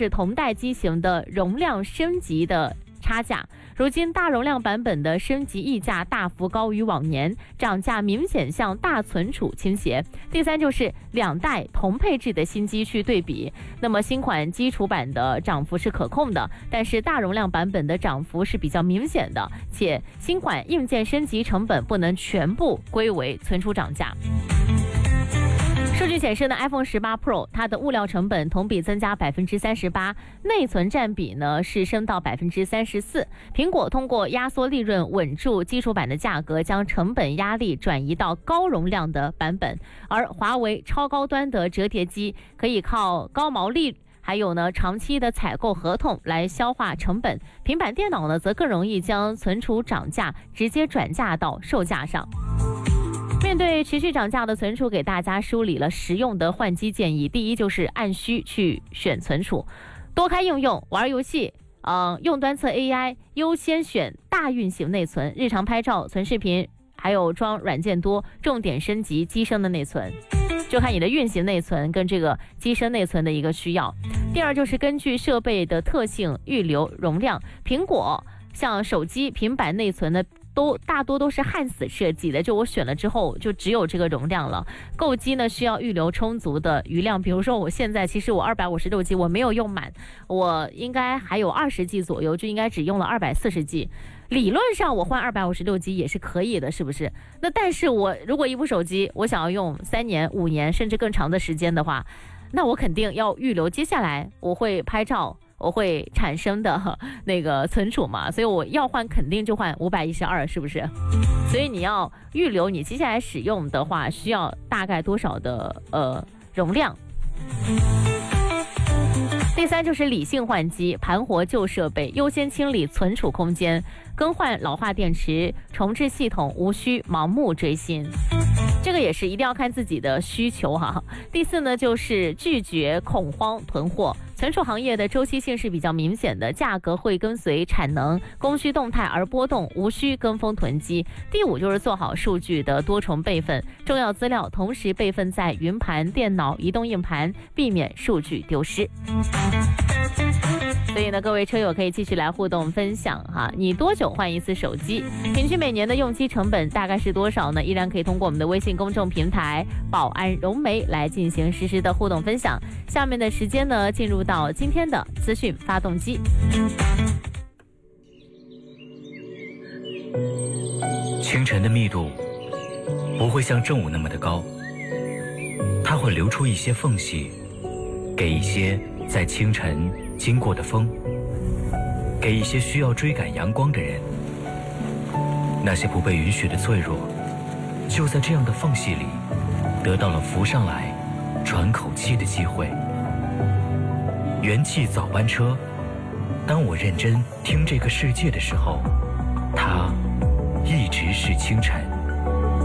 是同代机型的容量升级的差价。如今大容量版本的升级溢价大幅高于往年，涨价明显向大存储倾斜。第三就是两代同配置的新机去对比，那么新款基础版的涨幅是可控的，但是大容量版本的涨幅是比较明显的，且新款硬件升级成本不能全部归为存储涨价。数据显示呢 ，iPhone 18 Pro 它的物料成本同比增加38%，内存占比呢是升到34%。苹果通过压缩利润稳住基础版的价格，将成本压力转移到高容量的版本，而华为超高端的折叠机可以靠高毛利还有呢长期的采购合同来消化成本，平板电脑呢则更容易将存储涨价直接转嫁到售价上。面对持续涨价的存储，给大家梳理了实用的换机建议。第一就是按需去选存储，多开应用，玩游戏，用端测 AI， 优先选大运行内存，日常拍照、存视频，还有装软件多，重点升级机身的内存。就看你的运行内存跟这个机身内存的一个需要。第二就是根据设备的特性预留容量，苹果像手机、平板内存的大多都是焊死设计的，就我选了之后就只有这个容量了。购机呢需要预留充足的余量，比如说我现在其实我256G 我没有用满，我应该还有20G 左右，就应该只用了240G。理论上我换256G 也是可以的，是不是？那但是我如果一部手机我想要用3年、5年甚至更长的时间的话，那我肯定要预留接下来我会拍照我会产生的那个存储嘛，所以我要换肯定就换512，是不是？所以你要预留你接下来使用的话需要大概多少的容量。第三就是理性换机，盘活旧设备，优先清理存储空间，更换老化电池，重置系统，无需盲目追新。这个也是一定要看自己的需求哈。第四呢，就是拒绝恐慌囤货。存储行业的周期性是比较明显的，价格会跟随产能、供需动态而波动，无需跟风囤积。第五就是做好数据的多重备份，重要资料同时备份在云盘、电脑、移动硬盘，避免数据丢失。所以呢，各位车友可以继续来互动分享哈，你多久换一次手机？平均每年的用机成本大概是多少呢？依然可以通过我们的微信公众平台宝安融媒来进行实时的互动分享。下面的时间呢，进入到今天的资讯发动机。 清晨的密度不会像正午那么的高，它会留出一些缝隙，给一些在清晨经过的风，给一些需要追赶阳光的人。那些不被允许的脆弱，就在这样的缝隙里得到了浮上来喘口气的机会。元气早班车，当我认真听这个世界的时候，它一直是清晨。